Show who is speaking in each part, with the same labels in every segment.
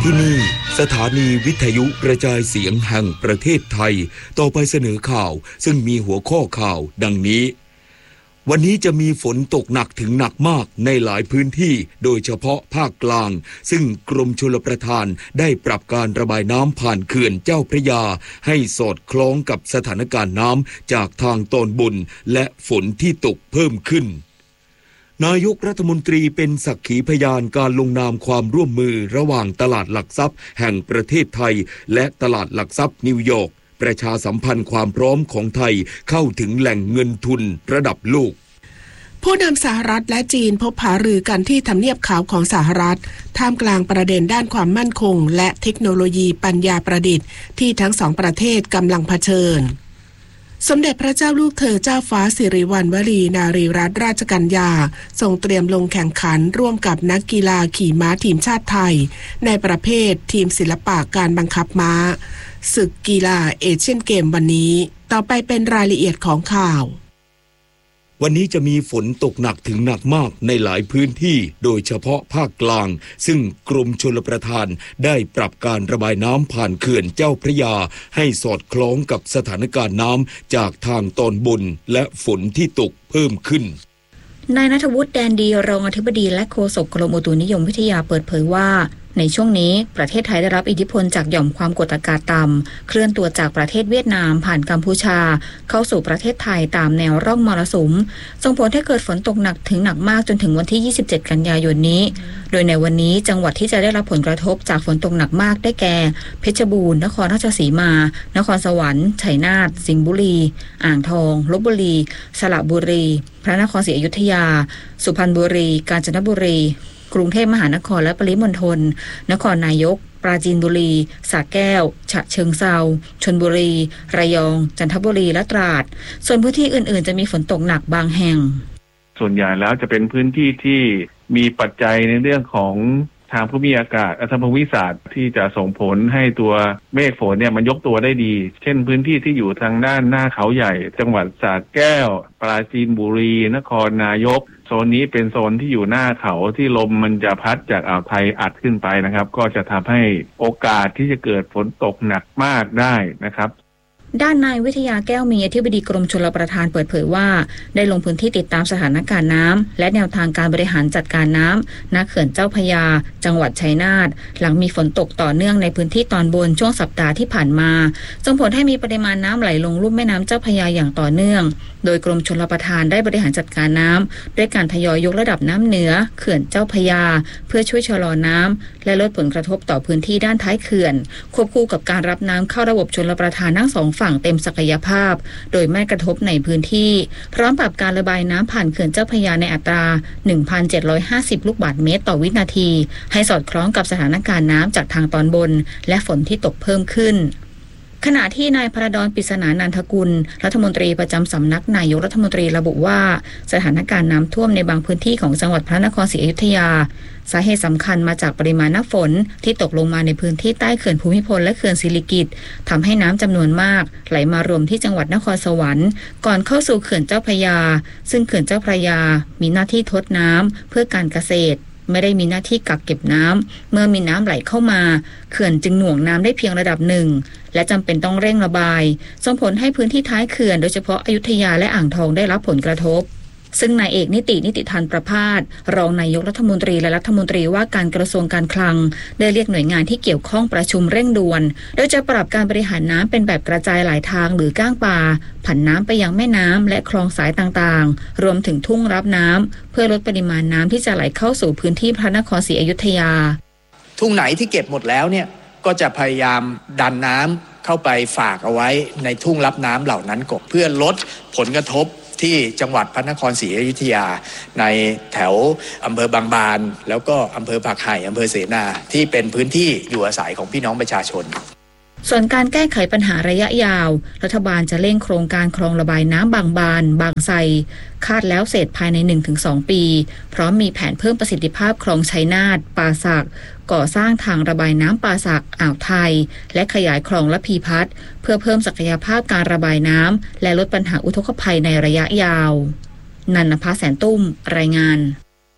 Speaker 1: ที่นี่สถานีวิทยุกระจายเสียงแห่งประเทศไทยต่อไปเสนอข่าวซึ่งมีหัวข้อข่าวดังนี้วันนี้จะมีฝนตกหนักถึงหนักมากในหลายพื้นที่โดยเฉพาะภาคกลางซึ่งกรมชลประทานได้ปรับการระบายน้ำผ่านเขื่อนเจ้าพระยาให้สอดคล้องกับสถานการณ์น้ำจากทางตอนบนและฝนที่ตกเพิ่มขึ้นนายกรัฐมนตรีเป็นสักขีพยานการลงนามความร่วมมือระหว่างตลาดหลักทรัพย์แห่งประเทศไทยและตลาดหลักทรัพย์นิวยอร์กประชาสัมพันธ์ความพร้อมของไทยเข้าถึงแหล่งเงินทุนระดับโลก
Speaker 2: ผู้นำสหรัฐและจีนพบหารือกันที่ทำเนียบขาวของสหรัฐท่ามกลางประเด็นด้านความมั่นคงและเทคโนโลยีปัญญาประดิษฐ์ที่ทั้งสองประเทศกำลังเผชิญสมเด็จพระเจ้าลูกเธอเจ้าฟ้าสิริวัณวลีนารีรัตนราชกัญญาทรงเตรียมลงแข่งขันร่วมกับนักกีฬาขี่ม้าทีมชาติไทยในประเภททีมศิลปะการบังคับม้าศึกกีฬาเอเชียนเกมวันนี้ต่อไปเป็นรายละเอียดของข่าว
Speaker 1: วันนี้จะมีฝนตกหนักถึงหนักมากในหลายพื้นที่โดยเฉพาะภาคกลางซึ่งกรมชลประทานได้ปรับการระบายน้ำผ่านเขื่อนเจ้าพระยาให้สอดคล้องกับสถานการณ์น้ำจากทางตอนบนและฝนที่ตกเพิ่มขึ้น
Speaker 3: นายณัฐวุฒิแดนดีรองอธิบดีและโฆษกกรมอุตุนิยมวิทยาเปิดเผยว่าในช่วงนี้ประเทศไทยได้รับอิทธิพลจากหย่อมความกดอากาศต่ำเคลื่อนตัวจากประเทศเวียดนามผ่านกัมพูชาเข้าสู่ประเทศไทยตามแนวร่องมรสุมส่งผลให้เกิดฝนตกหนักถึงหนักมากจนถึงวันที่27กันยายนนี้โดยในวันนี้จังหวัดที่จะได้รับผลกระทบจากฝนตกหนักมากได้แก่เพชรบูรณ์นครราชสีมานครสวรรค์ชัยนาทสิงห์บุรีอ่างทองลพบุรีสระบุรีพระนครศรีอยุธยาสุพรรณบุรีกาญจนบุรีกรุงเทพมหานครและปริมณฑลนครนายกปราจีนบุรีสระแก้วฉะเชิงเทราชลบุรีระยองจันทบุรีและตราดส่วนพื้นที่อื่นๆจะมีฝนตกหนักบางแห่ง
Speaker 4: ส่วนใหญ่แล้วจะเป็นพื้นที่ที่มีปัจจัยในเรื่องของทางภูมิอากาศทางภูมิศาสตร์ที่จะส่งผลให้ตัวเมฆฝนเนี่ยมันยกตัวได้ดีเช่นพื้นที่ที่อยู่ทางด้านหน้าเขาใหญ่จังหวัดสระแก้วปราจีนบุรีนครนายกโซนนี้เป็นโซนที่อยู่หน้าเขาที่ลมมันจะพัดจากอ่าวไทยอัดขึ้นไปนะครับก็จะทำให้โอกาสที่จะเกิดฝนตกหนักมากได้นะครับ
Speaker 3: ด้านนายวิทยาแก้วมีอธิบดีกรมชลประทานเปิดเผยว่าได้ลงพื้นที่ติดตามสถานการณ์น้ำและแนวทางการบริหารจัดการน้ำณเขื่อนเจ้าพระยาจังหวัดชัยนาทหลังมีฝนตกต่อเนื่องในพื้นที่ตอนบนช่วงสัปดาห์ที่ผ่านมาส่งผลให้มีปริมาณน้ำไหลลงลุ่มแม่น้ำเจ้าพระยาอย่างต่อเนื่องโดยกรมชลประทานได้บริหารจัดการน้ำด้วยการทยอยยกระดับน้ำเหนือเขื่อนเจ้าพระยาเพื่อช่วยชะลอน้ำและลดผลกระทบต่อพื้นที่ด้านท้ายเขื่อนควบคู่กับการรับน้ำเข้าระบบชลประทานทั้งสองฝั่งเต็มศักยภาพโดยไม่กระทบในพื้นที่พร้อมปรับการระบายน้ำผ่านเขื่อนเจ้าพระยาในอัตรา 1,750 ลูกบาศก์เมตรต่อวินาทีให้สอดคล้องกับสถานการณ์น้ำจากทางตอนบนและฝนที่ตกเพิ่มขึ้นขณะที่นายพระดอนปริศนานันทกุลรัฐมนตรีประจำสำนักนายกรัฐมนตรีระบุว่าสถานการณ์น้ำท่วมในบางพื้นที่ของจังหวัดพระนครศรีอยุธยาสาเหตุสำคัญมาจากปริมาณน้ำฝนที่ตกลงมาในพื้นที่ใต้เขื่อนภูมิพลและเขื่อนสิริกิติ์ทำให้น้ำจำนวนมากไหลมารวมที่จังหวัดนครสวรรค์ก่อนเข้าสู่เขื่อนเจ้าพระยาซึ่งเขื่อนเจ้าพระยามีหน้าที่ทดน้ำเพื่อการเกษตรไม่ได้มีหน้าที่กักเก็บน้ำเมื่อมีน้ำไหลเข้ามาเขื่อนจึงหน่วงน้ำได้เพียงระดับหนึ่งและจำเป็นต้องเร่งระบายส่งผลให้พื้นที่ท้ายเขื่อนโดยเฉพาะอยุธยาและอ่างทองได้รับผลกระทบซึ่งนายเอกนิติธรประภาสรองนายกรัฐมนตรีและรัฐมนตรีว่าการกระทรวงการคลังได้เรียกหน่วยงานที่เกี่ยวข้องประชุมเร่งด่วนโดยจะปรับการบริหารน้ำเป็นแบบกระจายหลายทางหรือก้างปลาผันน้ำไปยังแม่น้ำและคลองสายต่างๆรวมถึงทุ่งรับน้ำเพื่อลดปริมาณน้ำที่จะไหลเข้าสู่พื้นที่พระนครศรีอยุธยา
Speaker 5: ทุ่งไหนที่เก็บหมดแล้วเนี่ยก็จะพยายามดันน้ำเข้าไปฝากเอาไว้ในทุ่งรับน้ำเหล่านั้นก่อนเพื่อลดผลกระทบที่จังหวัดพระนครศรีอยุธยาในแถวอำเภอบางบานแล้วก็อำเภอผักไห่อำเภอเสนาที่เป็นพื้นที่อยู่อาศัยของพี่น้องประชาชน
Speaker 3: ส่วนการแก้ไขปัญหาระยะยาวรัฐบาลจะเร่งโครงการคลองระบายน้ำบางบานบางไทรคาดแล้วเสร็จภายใน 1-2 ปีพร้อมมีแผนเพิ่มประสิทธิภาพคลองชัยนาทป่าสักก่อสร้างทางระบายน้ำป่าสักอ่าวไทยและขยายคลองระพีพัฒน์เพื่อเพิ่มศักยภาพการระบายน้ำและลดปัญหาอุทกภัยในระยะยาวนันนภาแสนตุ้มรายงาน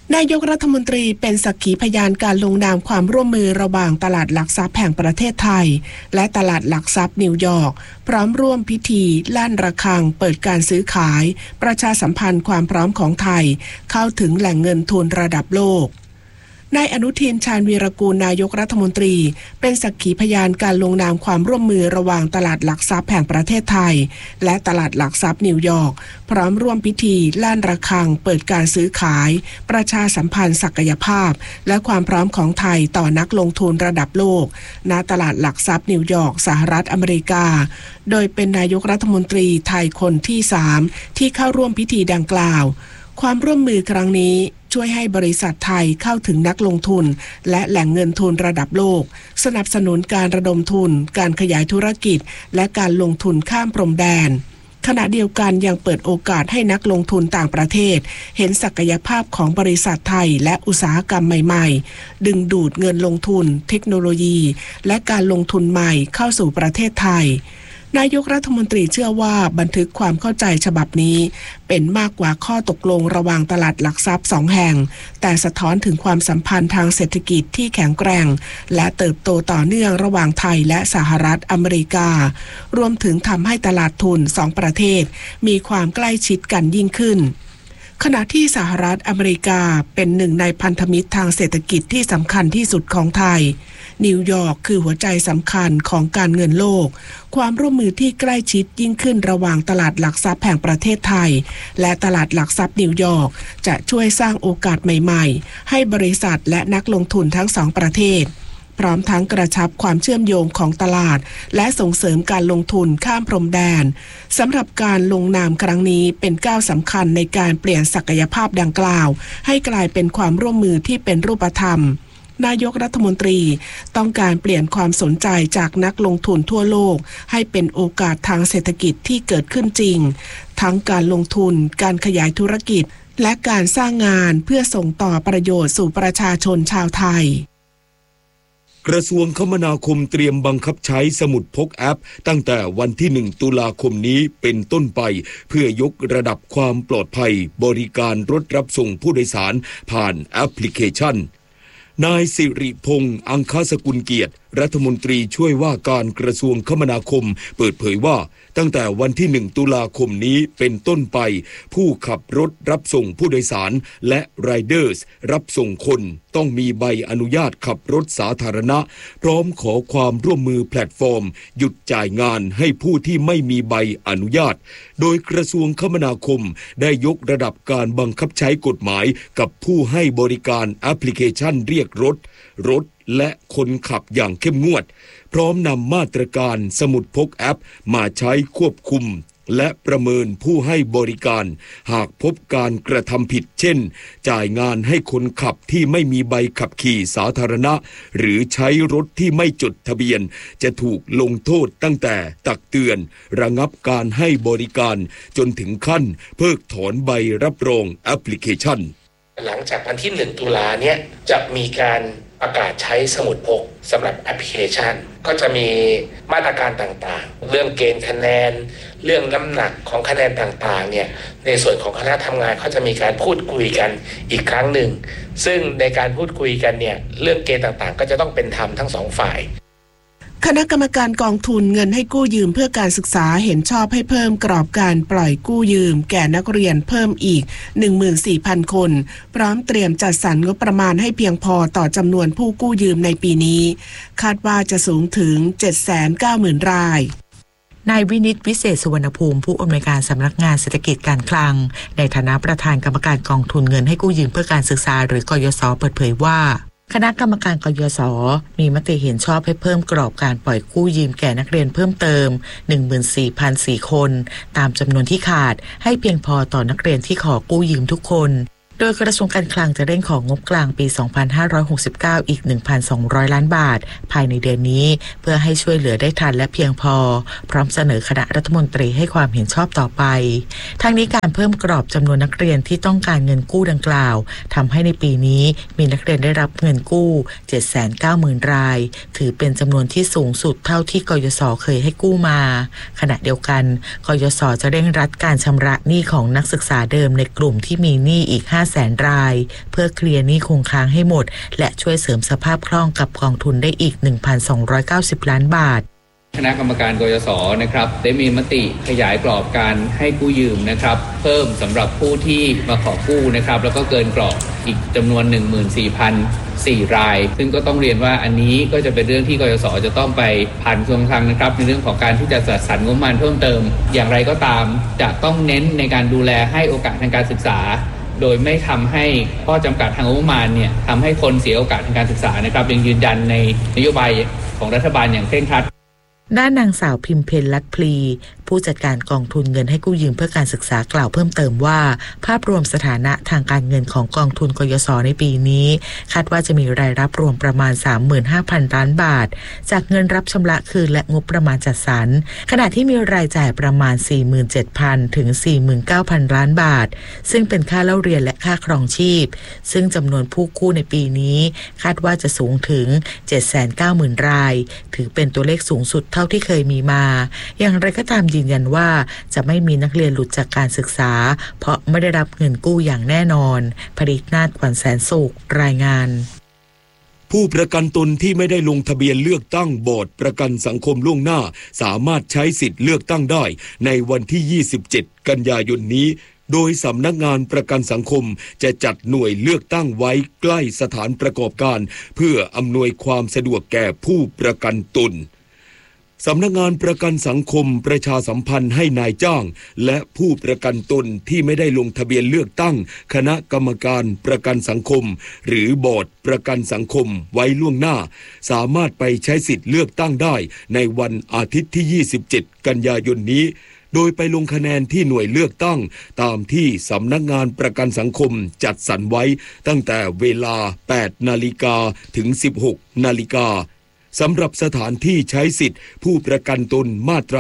Speaker 2: นายกรัฐมนตรีเป็นสักขีพยานการลงนามความร่วมมือระหว่างตลาดหลักทรัพย์แห่งประเทศไทยและตลาดหลักทรัพย์นิวยอร์กพร้อมร่วมพิธีลั่นระฆังเปิดการซื้อขายประชาสัมพันธ์ความพร้อมของไทยเข้าถึงแหล่งเงินทุนระดับโลกนายอนุทินชาญวีรกูลนายกรัฐมนตรีเป็นสักขีพยานการลงนามความร่วมมือระหว่างตลาดหลักทรัพย์แห่งประเทศไทยและตลาดหลักทรัพย์นิวยอร์กพร้อมร่วมพิธีลั่นระฆังเปิดการซื้อขายประชาสัมพันธ์ศักยภาพและความพร้อมของไทยต่อนักลงทุนระดับโลกณตลาดหลักทรัพย์นิวยอร์กสหรัฐอเมริกาโดยเป็นนายกรัฐมนตรีไทยคนที่3ที่เข้าร่วมพิธีดังกล่าวความร่วมมือครั้งนี้ช่วยให้บริษัทไทยเข้าถึงนักลงทุนและแหล่งเงินทุนระดับโลกสนับสนุนการระดมทุนการขยายธุรกิจและการลงทุนข้ามพรมแดนขณะเดียวกันยังเปิดโอกาสให้นักลงทุนต่างประเทศเห็นศักยภาพของบริษัทไทยและอุตสาหกรรมใหม่ๆดึงดูดเงินลงทุนเทคโนโลยีและการลงทุนใหม่เข้าสู่ประเทศไทยนายกรัฐมนตรีเชื่อว่าบันทึกความเข้าใจฉบับนี้เป็นมากกว่าข้อตกลงระหว่างตลาดหลักทรัพย์2แห่งแต่สะท้อนถึงความสัมพันธ์ทางเศรษฐกิจที่แข็งแกร่งและเติบโตต่อเนื่องระหว่างไทยและสหรัฐอเมริการวมถึงทำให้ตลาดทุน2ประเทศมีความใกล้ชิดกันยิ่งขึ้นขณะที่สหรัฐอเมริกาเป็นหนึ่งในพันธมิตรทางเศรษฐกิจที่สำคัญที่สุดของไทยนิวยอร์กคือหัวใจสำคัญของการเงินโลกความร่วมมือที่ใกล้ชิดยิ่งขึ้นระหว่างตลาดหลักทรัพย์แห่งประเทศไทยและตลาดหลักทรัพย์นิวยอร์กจะช่วยสร้างโอกาสใหม่ๆให้บริษัทและนักลงทุนทั้งสองประเทศพร้อมทั้งกระชับความเชื่อมโยงของตลาดและส่งเสริมการลงทุนข้ามพรมแดนสำหรับการลงนามครั้งนี้เป็นก้าวสำคัญในการเปลี่ยนศักยภาพดังกล่าวให้กลายเป็นความร่วมมือที่เป็นรูปธรรมนายกรัฐมนตรีต้องการเปลี่ยนความสนใจจากนักลงทุนทั่วโลกให้เป็นโอกาสทางเศรษฐกิจที่เกิดขึ้นจริงทั้งการลงทุนการขยายธุรกิจและการสร้างงานเพื่อส่งต่อประโยชน์สู่ประชาชนชาวไทย
Speaker 1: กระทรวงคมนาคมเตรียมบังคับใช้สมุดพกแอปตั้งแต่วันที่1ตุลาคมนี้เป็นต้นไปเพื่อยกระดับความปลอดภัยบริการรถรับส่งผู้โดยสารผ่านแอปพลิเคชันนายสิริพงษ์อังคสกุลเกียรติรัฐมนตรีช่วยว่าการกระทรวงคมนาคมเปิดเผยว่าตั้งแต่วันที่1ตุลาคมนี้เป็นต้นไปผู้ขับรถรับส่งผู้โดยสารและไรเดอร์สรับส่งคนต้องมีใบอนุญาตขับรถสาธารณะพร้อมขอความร่วมมือแพลตฟอร์มหยุดจ่ายงานให้ผู้ที่ไม่มีใบอนุญาตโดยกระทรวงคมนาคมได้ยกระดับการบังคับใช้กฎหมายกับผู้ให้บริการแอปพลิเคชันเรียกรถและคนขับอย่างเข้มงวดพร้อมนำมาตรการสมุดพกแอปมาใช้ควบคุมและประเมินผู้ให้บริการหากพบการกระทำผิดเช่นจ่ายงานให้คนขับที่ไม่มีใบขับขี่สาธารณะหรือใช้รถที่ไม่จดทะเบียนจะถูกลงโทษตั้งแต่ตักเตือนระงับการให้บริการจนถึงขั้นเพิกถอนใบรับรองแอปพลิเคชัน
Speaker 6: หลังจากวันที่1ตุลาเนี่ยจะมีการประกาศใช้สมุดพกสำหรับแอปพลิเคชันก็จะมีมาตรการต่างๆเรื่องเกณฑ์คะแนนเรื่องน้ำหนักของคะแนนต่างๆเนี่ยในส่วนของคณะทำงานเขาจะมีการพูดคุยกันอีกครั้งหนึ่งซึ่งในการพูดคุยกันเนี่ยเรื่องเกณฑ์ต่างๆก็จะต้องเป็นธรรมทั้งสองฝ่าย
Speaker 2: คณะกรรมการกองทุนเงินให้กู้ยืมเพื่อการศึกษาเห็นชอบให้เพิ่มกรอบการปล่อยกู้ยืมแก่นักเรียนเพิ่มอีก 14,000 คนพร้อมเตรียมจัดสรรงบประมาณให้เพียงพอต่อจำนวนผู้กู้ยืมในปีนี้คาดว่าจะสูงถึง 790,000 ราย
Speaker 7: นายวินิตวิเศษสุวรรณภูมิผู้อำนวยการสำนักงานเศรษฐกิจการคลังในฐานะประธานกรรมการกองทุนเงินให้กู้ยืมเพื่อการศึกษาหรือกยศเปิดเผยว่าคณะกรรมการกยศมีมติเห็นชอบให้เพิ่มกรอบการปล่อยกู้ยืมแก่นักเรียนเพิ่มเติม 14,004 คนตามจำนวนที่ขาดให้เพียงพอต่อนักเรียนที่ขอกู้ยืมทุกคนโดยกระทรวงการคลังจะเร่งของงบกลางปี 2569 อีก 1,200 ล้านบาทภายในเดือนนี้เพื่อให้ช่วยเหลือได้ทันและเพียงพอพร้อมเสนอคณะรัฐมนตรีให้ความเห็นชอบต่อไปทั้งนี้การเพิ่มกรอบจำนวนนักเรียนที่ต้องการเงินกู้ดังกล่าวทำให้ในปีนี้มีนักเรียนได้รับเงินกู้ 790,000 รายถือเป็นจำนวนที่สูงสุดเท่าที่กยศเคยให้กู้มาขณะเดียวกันกยศจะเร่งรัดการชำระหนี้ของนักศึกษาเดิมในกลุ่มที่มีหนี้อีก 500,000 รายเพื่อเคลียร์หนี้คงค้างให้หมดและช่วยเสริมสภาพคล่องกับกองทุนได้อีก 1,290 ล้านบาท
Speaker 8: คณะกรรมการกยศนะครับได้มีมติขยายกรอบการให้กู้ยืมนะครับเพิ่มสำหรับผู้ที่มาขอกู้นะครับแล้วก็เกินกรอบอีกจำนวน 14,004 รายซึ่งก็ต้องเรียนว่าอันนี้ก็จะเป็นเรื่องที่กยศจะต้องไปผ่านกระทรวงคลังนะครับในเรื่องของการที่จะจัดสรรงบประมาณเพิ่มเติมอย่างไรก็ตามจะต้องเน้นในการดูแลให้โอกาสทางการศึกษาโดยไม่ทำให้ข้อจำกัดทางงบประมาณเนี่ยทำให้คนเสียโอกาสทางการศึกษานะครับยังยืนยันในนโยบายของรัฐบาลอย่างเคร่งครัด
Speaker 7: ด้านนางสาวพิมเพลลัดพลีผู้จัดการกองทุนเงินให้กู้ยืมเพื่อการศึกษากล่าวเพิ่มเติมว่าภาพรวมสถานะทางการเงินของกองทุนกยศในปีนี้คาดว่าจะมีรายรับรวมประมาณ 35,000 ล้านบาทจากเงินรับชำระคืนและงบประมาณจัดสรรขณะที่มีรายจ่ายประมาณ 47,000 ถึง 49,000 ล้านบาทซึ่งเป็นค่าเล่าเรียนและค่าครองชีพซึ่งจำนวนผู้กู้ในปีนี้คาดว่าจะสูงถึง 790,000 รายถือเป็นตัวเลขสูงสุดเท่าที่เคยมีมาอย่างไรก็ตามยืนยันว่าจะไม่มีนักเรียนหลุดจากการศึกษาเพราะไม่ได้รับเงินกู้อย่างแน่นอนผลิตนาฏ ขวัญแสนสุขรายงาน
Speaker 1: ผู้ประกันตนที่ไม่ได้ลงทะเบียนเลือกตั้งบอร์ดประกันสังคมล่วงหน้าสามารถใช้สิทธิ์เลือกตั้งได้ในวันที่ 27 กันยายนนี้โดยสำนักงานประกันสังคมจะจัดหน่วยเลือกตั้งไว้ใกล้สถานประกอบการเพื่ออำนวยความสะดวกแก่ผู้ประกันตนสำนักงานประกันสังคมประชาสัมพันธ์ให้นายจ้างและผู้ประกันตนที่ไม่ได้ลงทะเบียนเลือกตั้งคณะกรรมการประกันสังคมหรือบอร์ดประกันสังคมไว้ล่วงหน้าสามารถไปใช้สิทธิ์เลือกตั้งได้ในวันอาทิตย์ที่ 27 กันยายนนี้โดยไปลงคะแนนที่หน่วยเลือกตั้งตามที่สำนักงานประกันสังคมจัดสรรไว้ตั้งแต่เวลา 8 นาฬิกาถึง 16 นาฬิกาสำหรับสถานที่ใช้สิทธิ์ผู้ประกันตนมาตรา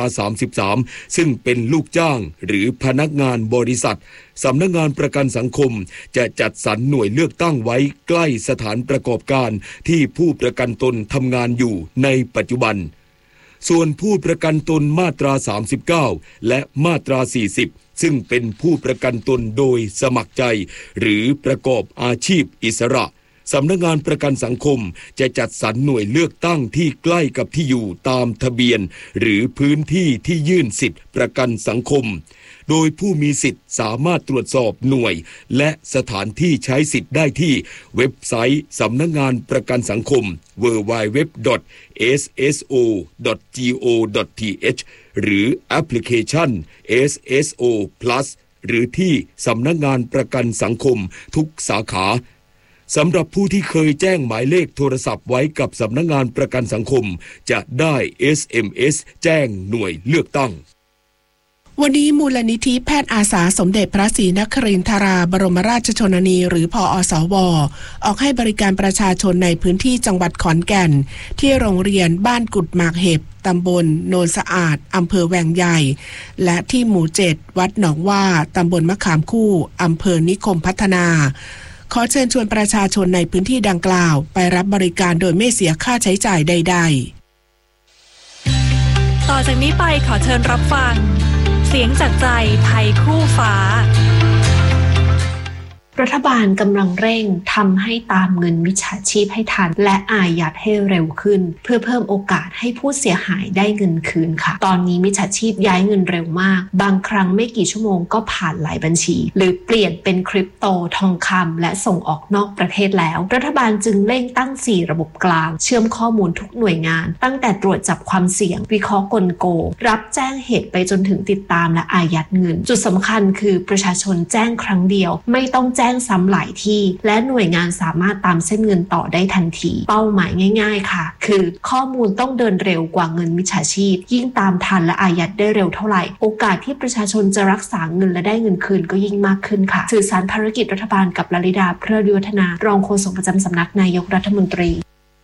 Speaker 1: 33ซึ่งเป็นลูกจ้างหรือพนักงานบริษัทสำนักงานประกันสังคมจะจัดสรรหน่วยเลือกตั้งไว้ใกล้สถานประกอบการที่ผู้ประกันตนทำงานอยู่ในปัจจุบันส่วนผู้ประกันตนมาตรา 39และมาตรา 40ซึ่งเป็นผู้ประกันตนโดยสมัครใจหรือประกอบอาชีพอิสระสำนักงานประกันสังคมจะจัดสรรหน่วยเลือกตั้งที่ใกล้กับที่อยู่ตามทะเบียนหรือพื้นที่ที่ยื่นสิทธิประกันสังคมโดยผู้มีสิทธิ์สามารถตรวจสอบหน่วยและสถานที่ใช้สิทธิ์ได้ที่เว็บไซต์สำนักงานประกันสังคม www.sso.go.th หรือแอปพลิเคชัน SSO Plus หรือที่สำนักงานประกันสังคมทุกสาขาสำหรับผู้ที่เคยแจ้งหมายเลขโทรศัพท์ไว้กับสำนักงานประกันสังคมจะได้ SMS แจ้งหน่วยเลือกตั้ง
Speaker 2: วันนี้มูลนิธิแพทย์อาสาสมเด็จพระศรีนครินทราบรมราชชนนีหรือพอสว.ออกให้บริการประชาชนในพื้นที่จังหวัดขอนแก่นที่โรงเรียนบ้านกุดหมากเห็บตำบลโนนสะอาดอำเภอแวงใหญ่และที่หมู่ 7 วัดหนองว่าตำบลมะขามคู่อำเภอนิคมพัฒนาขอเชิญชวนประชาชนในพื้นที่ดังกล่าวไปรับบริการโดยไม่เสียค่าใช้จ่ายใด
Speaker 9: ๆต่อจากนี้ไปขอเชิญรับฟังเสียงจากใจไทยคู่ฟ้า
Speaker 10: รัฐบาลกำลังเร่งทำให้ตามเงินมิจฉาชีพให้ทันและอายัดให้เร็วขึ้นเพื่อเพิ่มโอกาสให้ผู้เสียหายได้เงินคืนค่ะตอนนี้มิจฉาชีพย้ายเงินเร็วมากบางครั้งไม่กี่ชั่วโมงก็ผ่านหลายบัญชีหรือเปลี่ยนเป็นคริปโตทองคำและส่งออกนอกประเทศแล้วรัฐบาลจึงเร่งตั้ง4ระบบกลางเชื่อมข้อมูลทุกหน่วยงานตั้งแต่ตรวจจับความเสี่ยงวิเคราะห์กลโกงรับแจ้งเหตุไปจนถึงติดตามและอายัดเงินจุดสำคัญคือประชาชนแจ้งครั้งเดียวไม่ต้องแจ้งซ้ำหลายที่และหน่วยงานสามารถตามเส้นเงินต่อได้ทันทีเป้าหมายง่ายๆค่ะคือข้อมูลต้องเดินเร็วกว่าเงินมิจฉาชีพยิ่งตามทันและอายัดได้เร็วเท่าไหร่โอกาสที่ประชาชนจะรักษาเงินและได้เงินคืนก็ยิ่งมากขึ้นค่ะสื่อสารภารกิจรัฐบาลกับลลิดาเพลิดวิวัฒนารองโฆษกประจำสำนักนายกรัฐมนตรี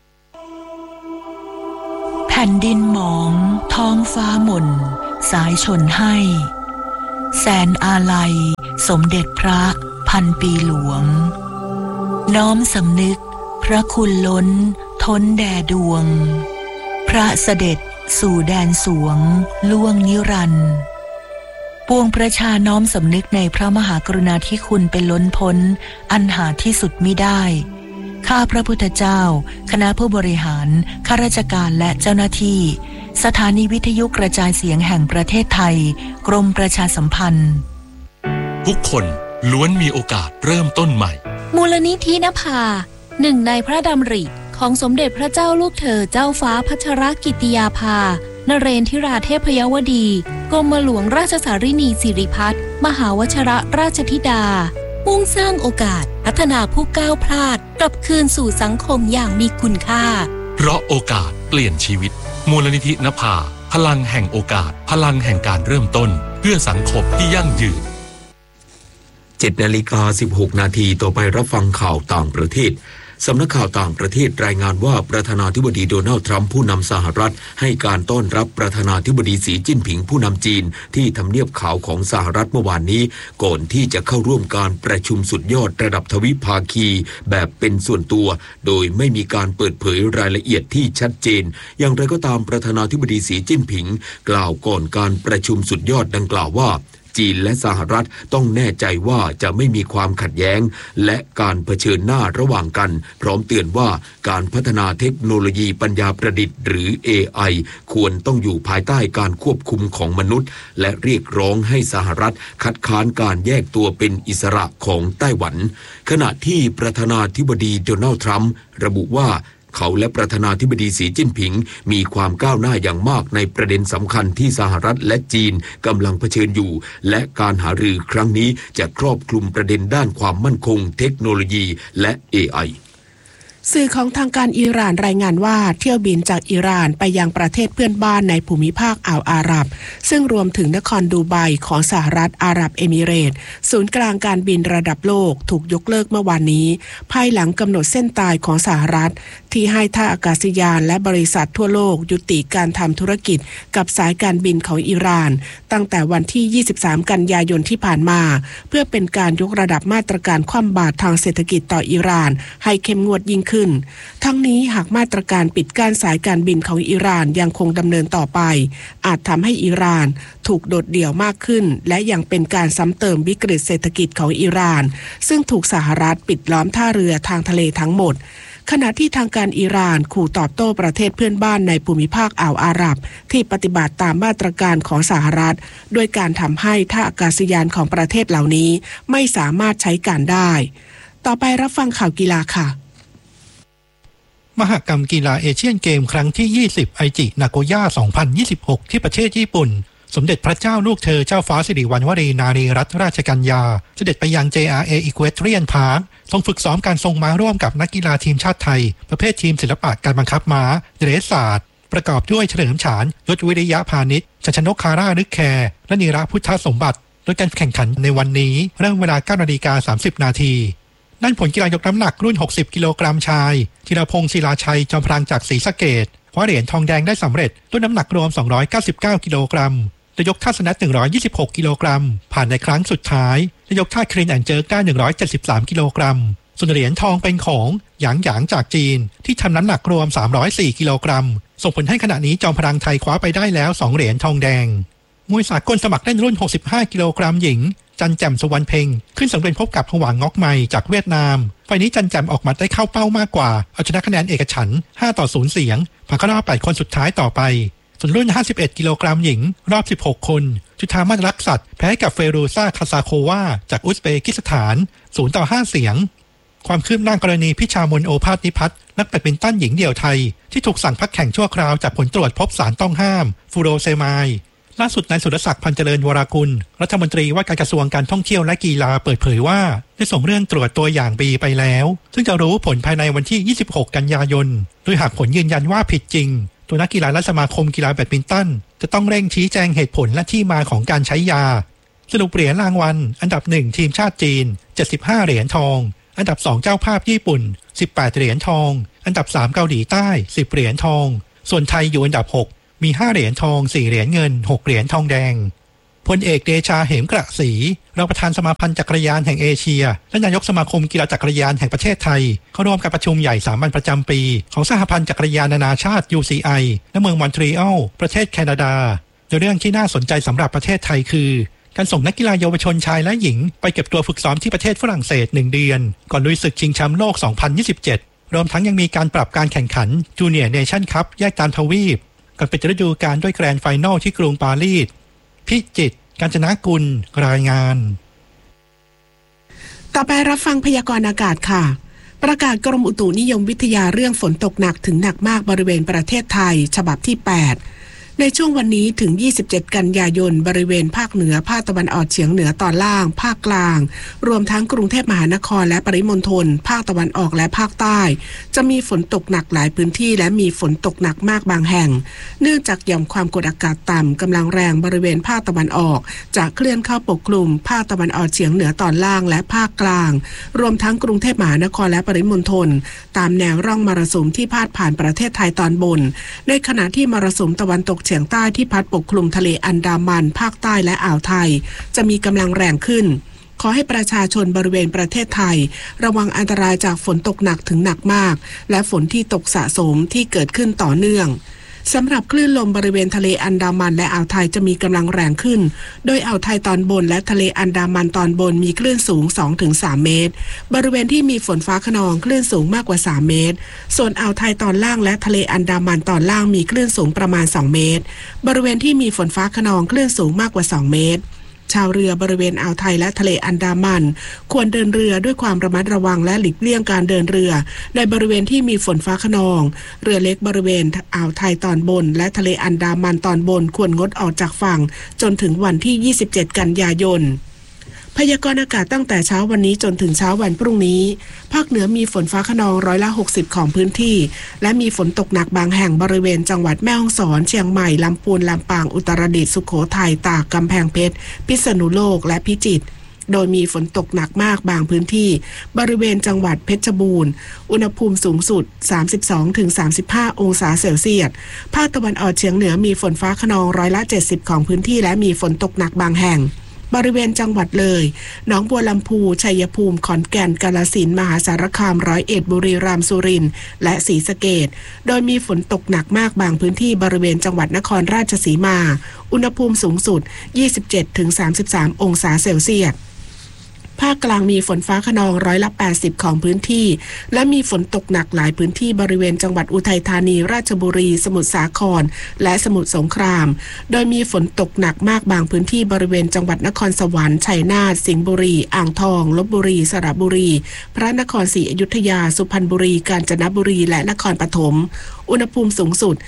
Speaker 11: แผ่นดินหมองท้องฟ้าหม่นสายชนให้แสนอาลัยสมเด็จพระพันปีหลวงน้อมสำนึกพระคุณล้นท้นแด่ดวงพระเสด็จสู่แดนสวงล่วงนิรันดร์ปวงประชาน้อมสำนึกในพระมหากรุณาธิคุณเป็นล้นพ้นอันหาที่สุดมิได้ข้าพระพุทธเจ้าคณะผู้บริหารข้าราชการและเจ้าหน้าที่สถานีวิทยุกระจายเสียงแห่งประเทศไทยกรมประชาสัมพันธ์
Speaker 12: ทุกคนล้วนมีโอกาสเริ่มต้นใหม่
Speaker 13: มูลนิธินภาหนึ่งในพระดำริของสมเด็จพระเจ้าลูกเธอเจ้าฟ้าพัชรกิติยาภานเรนทิราเทพยวดีกรมหลวงราชสารินีสิริพัฒน์มหาวชิรราชธิดามุ่งสร้างโอกาสพัฒนาผู้ก้าวพลาดกลับคืนสู่สังคมอย่างมีคุณค่า
Speaker 12: เพราะโอกาสเปลี่ยนชีวิตมูลนิธินภาพลังแห่งโอกาสพลังแห่งการเริ่มต้นเพื่อสังคมที่ยั่งยืน
Speaker 1: 7:16 นาทีต่อไปรับฟังข่าวต่างประเทศสำนักข่าวต่างประเทศรายงานว่าประธานาธิบดีโดนัลด์ทรัมป์ผู้นำสหรัฐให้การต้อนรับประธานาธิบดีสีจิ้นผิงผู้นำจีนที่ทำเนียบขาวของสหรัฐเมื่อวานนี้ก่อนที่จะเข้าร่วมการประชุมสุดยอดระดับทวิภาคีแบบเป็นส่วนตัวโดยไม่มีการเปิดเผยรายละเอียดที่ชัดเจนอย่างไรก็ตามประธานาธิบดีสีจิ้นผิงกล่าวก่อนการประชุมสุดยอดดังกล่าวว่าจีนและสหรัฐต้องแน่ใจว่าจะไม่มีความขัดแย้งและการเผชิญหน้าระหว่างกันพร้อมเตือนว่าการพัฒนาเทคโนโลยีปัญญาประดิษฐ์หรือ AI ควรต้องอยู่ภายใต้การควบคุมของมนุษย์และเรียกร้องให้สหรัฐคัดค้านการแยกตัวเป็นอิสระของไต้หวันขณะที่ประธานาธิบดีโดนัลด์ทรัมป์ระบุว่าเขาและประธานาธิบดีสีจิ้นผิงมีความก้าวหน้าอย่างมากในประเด็นสำคัญที่สหรัฐและจีนกำลังเผชิญอยู่และการหารือครั้งนี้จะครอบคลุมประเด็นด้านความมั่นคงเทคโนโลยีและ AI
Speaker 2: สื่อของทางการอิหร่านรายงานว่าเที่ยวบินจากอิหร่านไปยังประเทศเพื่อนบ้านในภูมิภาคอ่าวอาหรับซึ่งรวมถึงนครดูไบของสหรัฐอาหรับเอมิเรตส์ศูนย์กลางการบินระดับโลกถูกยกเลิกเมื่อวานนี้ภายหลังกำหนดเส้นตายของสหรัฐที่ให้ท่าอากาศยานและบริษัททั่วโลกยุติการทำธุรกิจกับสายการบินของอิหร่านตั้งแต่วันที่23กันยายนที่ผ่านมาเพื่อเป็นการยกระดับมาตรการคว่ำบาตรทางเศรษฐกิจต่ออิหร่านให้เข้มงวดยิ่งขึ้นทั้งนี้หากมาตรการปิดกั้นสายการบินของอิหร่านยังคงดำเนินต่อไปอาจทำให้อิหร่านถูกโดดเดี่ยวมากขึ้นและยังเป็นการซ้ำเติมวิกฤตเศรษฐกิจของอิหร่านซึ่งถูกสหรัฐปิดล้อมท่าเรือทางทะเลทั้งหมดขณะที่ทางการอิหร่านขู่ตอบโต้ประเทศเพื่อนบ้านในภูมิภาคอ่าวอาหรับที่ปฏิบัติตามมาตรการของสหรัฐโดยการทำให้ท่าอากาศยานของประเทศเหล่านี้ไม่สามารถใช้การได้ต่อไปรับฟังข่าวกีฬาค่ะ
Speaker 14: มหกรรมกีฬาเอเชียนเกมครั้งที่20ไอจินาโกย่า2026ที่ประเทศญี่ปุ่นสมเด็จพระเจ้าลูกเธอเจ้าฟ้าสิริวัณวรีนารีรัตนราชกัญญาเสด็จไปยัง JRA Equestrian Park ทรงฝึกซ้อมการทรงม้าร่วมกับนักกีฬาทีมชาติไทยประเภททีมศิลปะการบังคับม้าเดรสศาสตร์ประกอบด้วยเฉลิมฉานยศวิริยะพาณิชย์ชัชนกคาร่าลึกแคร์และนีระพุทธสมบัติโดยการแข่งขันในวันนี้เริ่มเวลา 9:30 นาทีด้านผลกีฬายกน้ำหนักรุ่น60กิโลกรัมชายธีรพงษ์ศิลาชัยจอมพลังจากศรีสะเกษคว้าเหรียญทองแดงได้สำเร็จด้วยน้ำหนักรวม299กิโลกรัมและยกท่าสแนท126กิโลกรัมผ่านในครั้งสุดท้ายและยกท่าคลีนแอนด์เจิร์กได้173กิโลกรัมส่วนเหรียญทองเป็นของหยางหยางจากจีนที่ทำน้ำหนักรวม304กิโลกรัมส่งผลให้ขณะนี้จอมพลังไทยคว้าไปได้แล้ว2เหรียญทองแดงมวยสากลสมัครเล่นรุ่น65กิโลกรัมหญิงจันแจ่มสุวรรณเพ็งขึ้นสังเวียนพบกับผวางงอกไมจากเวียดนามไฟนี้จันแจ่มออกมาได้เข้าเป้ามากกว่าเอาชนะคะแนนเอกฉันท์5-0เสียงผ่านเข้ารอบ8คนสุดท้ายต่อไปส่วนรุ่น51กิโลกรัมหญิงรอบ16คนจุธามาศรักษัตริย์แพ้กับเฟรูซาคาซาโควาจากอุซเบกิสถาน0-5เสียงความคืบหน้ากรณีพิชามนโอภาสนิพัฒน์นักแบดมินตันหญิงเดี่ยวไทยที่ถูกสั่งพักแข่งชั่วคราวจากผลตรวจพบสารต้องห้ามฟูโรเซมายล่าสุดนายสุรศักดิ์พันเจริญวรากุลรัฐมนตรีว่าการกระทรวงการท่องเที่ยวและกีฬาเปิดเผยว่าได้ส่งเรื่องตรวจตัวอย่างบีไปแล้วซึ่งจะรู้ผลภายในวันที่26กันยายนโดยหากผลยืนยันว่าผิดจริงตัวนักกีฬาและสมาคมกีฬาแบดมินตันจะต้องเร่งชี้แจงเหตุผลและที่มาของการใช้ยาสรุปเหรียญรางวัลอันดับ1ทีมชาติจีน75เหรียญทองอันดับ2เจ้าภาพญี่ปุ่น18เหรียญทองอันดับ3เกาหลีใต้10เหรียญทองส่วนไทยอยู่อันดับ6มี5เหรียญทอง4เหรียญเงิน6เหรียญทองแดงพลเอกเดชาเหมกระศรีรองประธานสมาพันธ์จักรยานแห่งเอเชียและนายกสมาคมกีฬาจักรยานแห่งประเทศไทยเข้าร่วมการประชุมใหญ่สามัญประจำปีของสหพันธ์จักรยานนานาชาติ UCI ณ เมืองมอนทรีออลประเทศแคนาดาโดยเรื่องที่น่าสนใจสำหรับประเทศไทยคือการส่งนักกีฬาเยาวชนชายและหญิงไปเก็บตัวฝึกซ้อมที่ประเทศฝรั่งเศส1เดือนก่อนลุยศึกชิงแชมป์โลก 2027 รวมทั้งยังมีการปรับการแข่งขันจูเนียร์เนชั่นคัพแยกตามทวีปก่อนปิดฤดูกาลด้วยแกรนด์ไฟนอลที่กรุงปารีสพิจิตร กาญจนกุลรายงาน
Speaker 2: ต่อไปรับฟังพยากรณ์อากาศค่ะประกาศกรมอุตุนิยมวิทยาเรื่องฝนตกหนักถึงหนักมากบริเวณประเทศไทยฉบับที่ 8ในช่วงวันนี้ถึง27กันยายนบริเวณภาคเหนือภาคตะวันออกเฉียงเหนือตอนล่างภาคกลางรวมทั้งกรุงเทพมหานครและปริมณฑลภาคตะวันออกและภาคใต้จะมีฝนตกหนักหลายพื้นที่และมีฝนตกหนักมากบางแห่งเนื่องจากหย่อมความกดอากาศต่ำกำลังแรงบริเวณภาคตะวันออกจะเคลื่อนเข้าปกคลุมภาคตะวันออกเฉียงเหนือตอนล่างและภาคกลางรวมทั้งกรุงเทพมหานครและปริมณฑลตามแนวร่องมรสุมที่พาดผ่านประเทศไทยตอนบนในขณะที่มรสุมตะวันตกเฉียงใต้ที่พัดปกคลุมทะเลอันดามันภาคใต้และอ่าวไทยจะมีกำลังแรงขึ้นขอให้ประชาชนบริเวณประเทศไทยระวังอันตรายจากฝนตกหนักถึงหนักมากและฝนที่ตกสะสมที่เกิดขึ้นต่อเนื่องสำหรับคลื่นลมบริเวณทะเลอันดามันและอ่าวไทยจะมีกำลังแรงขึ้นโดยอ่าวไทยตอนบนและทะเลอันดามันตอนบนมีคลื่นสูง 2-3 เมตรบริเวณที่มีฝนฟ้าคะนองคลื่นสูงมากกว่า3เมตรส่วนอ่าวไทยตอนล่างและทะเลอันดามันตอนล่างมีคลื่นสูงประมาณ2เมตรบริเวณที่มีฝนฟ้าคะนองคลื่นสูงมากกว่า2เมตรชาวเรือบริเวณอ่าวไทยและทะเลอันดามันควรเดินเรือด้วยความระมัดระวังและหลีกเลี่ยงการเดินเรือในบริเวณที่มีฝนฟ้าคะนองเรือเล็กบริเวณอ่าวไทยตอนบนและทะเลอันดามันตอนบนควรงดออกจากฝั่งจนถึงวันที่27กันยายนพยากรณ์อากาศตั้งแต่เช้าวันนี้จนถึงเช้าวันพรุ่งนี้ภาคเหนือมีฝนฟ้าคะนอง60%ของพื้นที่และมีฝนตกหนักบางแห่งบริเวณจังหวัดแม่ฮ่องสอนเชียงใหม่ลำพูนลำปางอุตรดิตถ์สุโขทัยตากกำแพงเพชรพิษณุโลกและพิจิตรโดยมีฝนตกหนักมากบางพื้นที่บริเวณจังหวัดเพชรบูรณ์อุณหภูมิสูงสุด 32-35 องศาเซลเซียสภาคตะวันออกเฉียงเหนือมีฝนฟ้าคะนอง70%ของพื้นที่และมีฝนตกหนักบางแห่งบริเวณจังหวัดเลยหนองบัวลำพูชัยภูมิขอนแก่นกาฬสินธุ์มหาสารคาม101บุรีรัมย์สุรินทร์และศรีสะเกษโดยมีฝนตกหนักมากบางพื้นที่บริเวณจังหวัดนครราชสีมาอุณหภูมิสูงสุด 27-33 องศาเซลเซียสภาคกลางมีฝนฟ้าคะนอง80%ของพื้นที่และมีฝนตกหนักหลายพื้นที่บริเวณจังหวัดอุทัยธานีราชบุรีสมุทรสาครและสมุทรสงครามโดยมีฝนตกหนักมากบางพื้นที่บริเวณจังหวัดนครสวรรค์ชัยนาทสิงห์บุรีอ่างทองลพบุรีสระบุรีพระนครศรีอยุธยาสุพรรณบุรีกาญจนบุรีและนครปฐมอุณหภูมิสูงสุด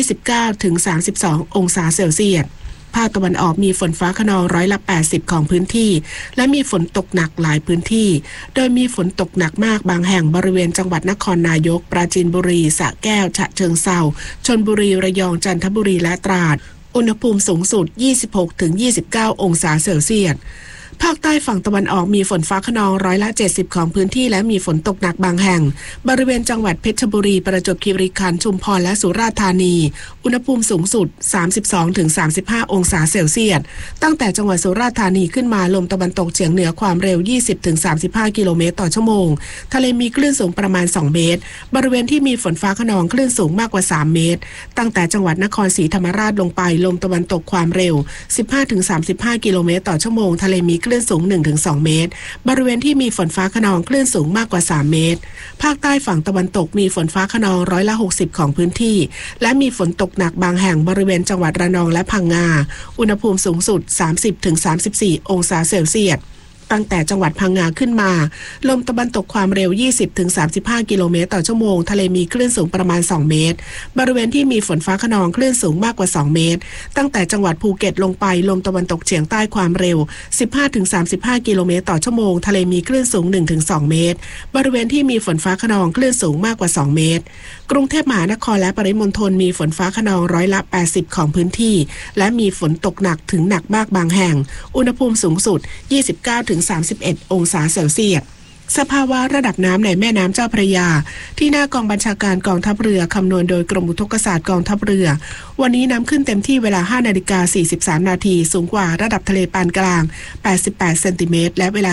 Speaker 2: 29-32 องศาเซลเซียสภาคตะวันออกมีฝนฟ้าคะนอง80%ของพื้นที่และมีฝนตกหนักหลายพื้นที่โดยมีฝนตกหนักมากบางแห่งบริเวณจังหวัดนครนายกปราจีนบุรีสระแก้วฉะเชิงเทราชลบุรีระยองจันทบุรีและตราดอุณหภูมิสูงสุด 26-29 องศาเซลเซียสภาคใต้ฝั่งตะวันออกมีฝนฟ้าคะนอง70%ของพื้นที่และมีฝนตกหนักบางแห่งบริเวณจังหวัดเพชรบุรีประจวบคีรีขันธ์ชุมพรและสุราษฎร์ธานีอุณหภูมิสูงสุด 32-35 องศาเซลเซียสตั้งแต่จังหวัดสุราษฎร์ธานีขึ้นมาลมตะวันตกเฉียงเหนือความเร็ว 20-35 กิโลเมตรต่อชั่วโมงทะเลมีคลื่นสูงประมาณ2เมตรบริเวณที่มีฝนฟ้าคะนองคลื่นสูงมากกว่า3เมตรตั้งแต่จังหวัดนครศรีธรรมราชลงไปลมตะวันตกความเร็ว 15-35 กิโลเมตรต่อชั่วโมงทะเลมีคลื่นสูง 1-2 เมตรบริเวณที่มีฝนฟ้าคะนองคลื่นสูงมากกว่า3เมตรภาคใต้ฝั่งตะวันตกมีฝนฟ้าคะนอง60%ของพื้นที่และมีฝนตกหนักบางแห่งบริเวณจังหวัดระนองและพังงาอุณหภูมิสูงสุด 30-34 องศาเซลเซียสตั้งแต่จังหวัดพังงาขึ้นมาลมตะวันตกความเร็ว 20-35 กิโลเมตรต่อชั่วโมงทะเลมีคลื่นสูงประมาณ2เมตรบริเวณที่มีฝนฟ้าคะนองคลื่นสูงมากกว่า2เมตรตั้งแต่จังหวัดภูเก็ตลงไปลมตะวันตกเฉียงใต้ความเร็ว 15-35 กิโลเมตรต่อชั่วโมงทะเลมีคลื่นสูง 1-2 เมตรบริเวณที่มีฝนฟ้าคะนองคลื่นสูงมากกว่า2เมตรกรุงเทพมหานครและปริมณฑลมีฝนฟ้าคะนอง80%ของพื้นที่และมีฝนตกหนักถึงหนักมากบางแห่งอุณหภูมิสูงสุด 29-31 องศาเซลเซียสสภาวะระดับน้ำในแม่น้ำเจ้าพระยาที่หน้ากองบัญชาการกองทัพเรือคำนวณโดยกรมอุทกศาสตร์กองทัพเรือวันนี้น้ำขึ้นเต็มที่เวลา 5:43 นาทีสูงกว่าระดับทะเลปานกลาง88 เซนติเมตรและเวลา